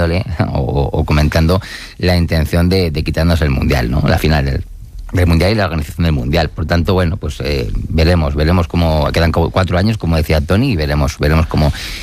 diciéndole o comentando la intención de quitarnos el Mundial, ¿no? La final del Mundial y la organización del Mundial. Por tanto, bueno, pues veremos cómo quedan 4 años, como decía Tony, y veremos cómo